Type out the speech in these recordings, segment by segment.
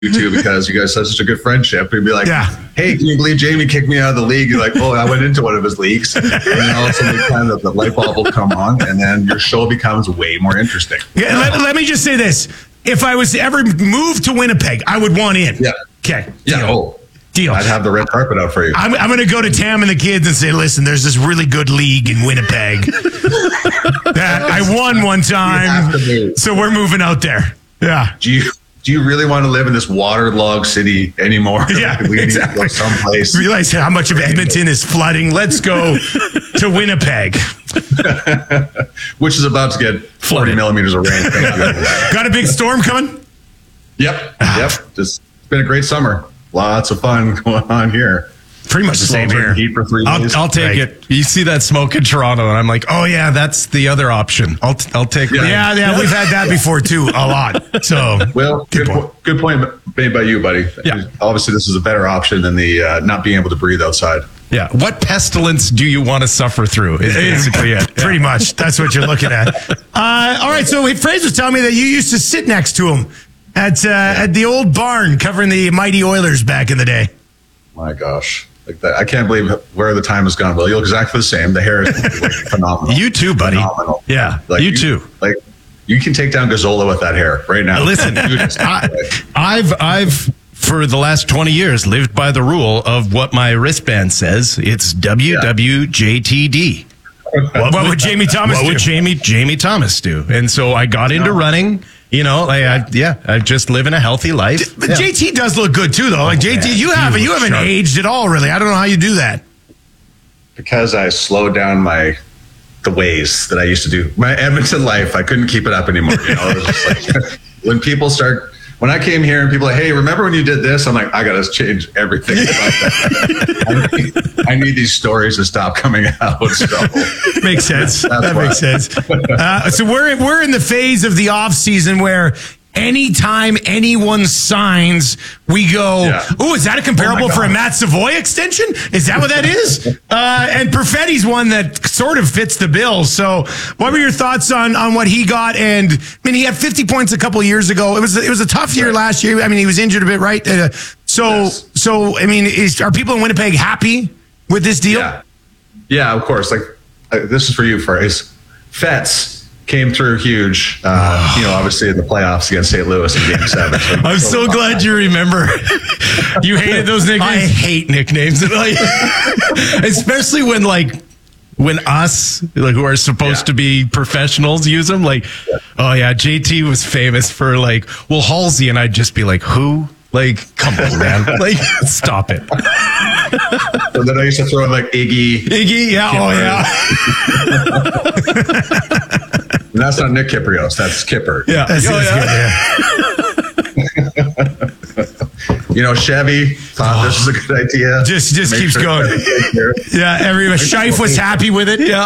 too, because you guys have such a good friendship. He'd be like, Yeah. hey, can you believe Jamie kicked me out of the league? You're like, oh, I went into one of his leagues. And then all of a sudden kind of the light bulb will come on, and then your show becomes way more interesting. Yeah, let me just say this. If I was to ever move to Winnipeg, I would want in. Yeah. Okay. Yeah. Deal. I'd have the red carpet out for you. I'm going to go to Tam and the kids and say, listen, there's this really good league in Winnipeg that I won one time, so we're moving out there. Yeah. Do you really want to live in this waterlogged city anymore? Yeah, we exactly. need to go someplace. Realize how much of Edmonton is flooding. Let's go to Winnipeg. Which is about to get 40 millimeters of rain. Got a big storm coming? Yep. Just it's been a great summer. Lots of fun going on here. Pretty much the same here. Heat for 3 days. I'll take it. You see that smoke in Toronto, and I'm like, oh yeah, that's the other option. I'll take that. Yeah, we've had that before too, a lot. So, well, good point made by you, buddy. Yeah. Obviously, this is a better option than the not being able to breathe outside. Yeah. What pestilence do you want to suffer through? Is basically it. Pretty much. That's what you're looking at. All right. So Fraser was telling me that you used to sit next to him at the old barn covering the mighty Oilers back in the day. My gosh. Like that. I can't believe where the time has gone. Well, you look exactly the same. The hair is like phenomenal. You too, buddy. Phenomenal. Yeah. Like you too. Like you can take down Gazzola with that hair right now. Listen, I've for the last 20 years lived by the rule of what my wristband says. It's WWJTD. What would Jamie Thomas do? What would Jamie Thomas do? And so I got into running. You know, I just live in a healthy life. But JT does look good too, though. Like JT, you haven't aged at all, really. I don't know how you do that. Because I slowed down the ways that I used to do. My Edmonton life, I couldn't keep it up anymore. You know, it was just like when I came here and people are like, hey, remember when you did this? I'm like, I got to change everything about that. I need these stories to stop coming out. So makes sense. That makes sense. So we're in the phase of the off season where anytime anyone signs, we go, oh, is that a comparable for a Matt Savoy extension? Is that what that is? And Perfetti's one that sort of fits the bill. So what were your thoughts on what he got? And I mean, he had 50 points a couple of years ago. It was a tough year last year. I mean, he was injured a bit, right? So I mean, are people in Winnipeg happy with this deal? Yeah, of course. Like this is for you, Fraser. Fets came through huge, obviously in the playoffs against St. Louis in Game 7. So I'm so glad you remember. You hated those nicknames? I hate nicknames. Especially when us, who are supposed to be professionals, use them. Oh yeah, JT was famous for Halsey, and I'd just be like, who? Come on, man. Stop it. And then I used to throw in Iggy. Iggy, yeah. Kipper. Oh, yeah. And that's not Nick Kyprios. That's Kipper. Yeah. That's good. Chevy thought this was a good idea. Just keeps going. Yeah, everyone. Scheif was happy with it. Yeah.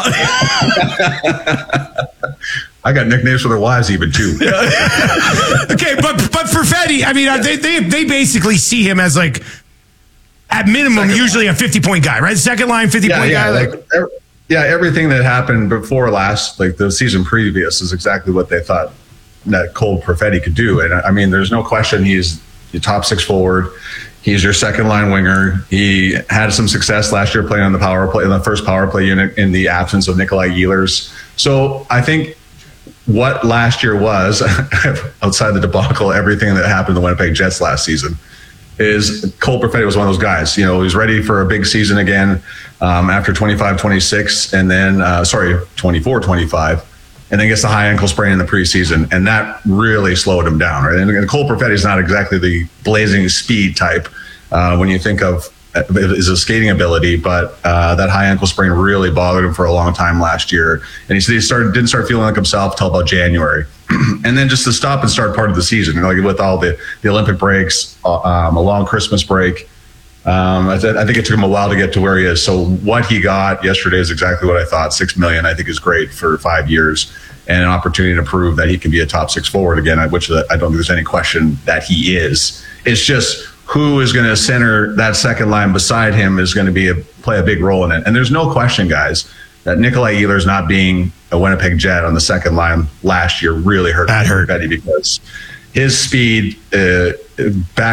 I got nicknames for their wives even too. Okay, but Perfetti, I mean, they basically see him as at minimum, usually a 50-point guy, right? Second line, 50-point guy. Everything that happened before last, the season previous, is exactly what they thought that Cole Perfetti could do. And I mean, there's no question he's your top six forward. He's your second line winger. He had some success last year playing on the power play, in the first power play unit in the absence of Nikolai Ehlers. So I think what last year was, outside the debacle, everything that happened to the Winnipeg Jets last season, is Cole Perfetti was one of those guys. He was ready for a big season again after 25-26, and then 24-25, and then gets the high ankle sprain in the preseason, and that really slowed him down. Right, and Cole Perfetti is not exactly the blazing speed type when you think of his skating ability, but that high ankle sprain really bothered him for a long time last year, and he said he didn't start feeling like himself until about January. And then just the stop and start part of the season, with all the Olympic breaks, a long Christmas break. I think it took him a while to get to where he is. So what he got yesterday is exactly what I thought. $6 million, I think, is great for 5 years, and an opportunity to prove that he can be a top six forward again, which I don't think there's any question that he is. It's just who is going to center that second line beside him is going to play a big role in it. And there's no question, guys, that Nikolai Ehlers not being a Winnipeg Jet on the second line last year really hurt Perfetti, because his speed back